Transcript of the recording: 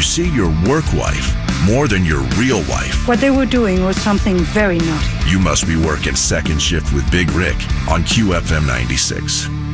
see your work wife more than your real wife. What they were doing was something very naughty. You must be working second shift with Big Rick on QFM 96.